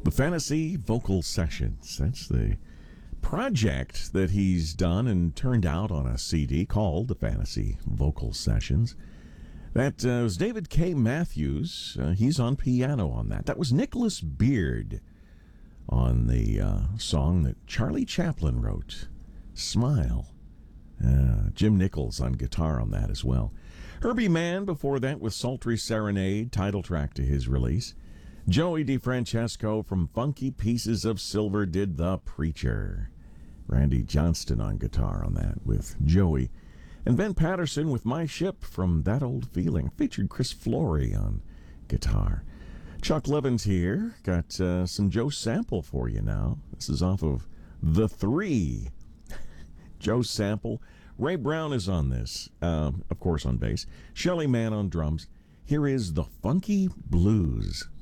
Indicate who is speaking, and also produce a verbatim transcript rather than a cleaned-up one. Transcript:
Speaker 1: The Fantasy Vocal Sessions. That's the project that he's done and turned out on a C D called The Fantasy Vocal Sessions. That uh, was David K. Matthews. Uh, he's on piano on that. That was Nicholas Beard on the uh, song that Charlie Chaplin wrote, Smile. Uh, Jim Nichols on guitar on that as well. Herbie Mann before that with Sultry Serenade, title track to his release. Joey DeFrancesco from Funky Pieces of Silver did The Preacher. Randy Johnston on guitar on that with Joey. And Ben Patterson with My Ship from That Old Feeling. Featured Chris Flory on guitar. Chuck Levin's here. Got uh, some Joe Sample for you now. This is off of The Three. Joe Sample. Ray Brown is on this, um, of course on bass. Shelly Manne on drums. Here is The Funky Blues.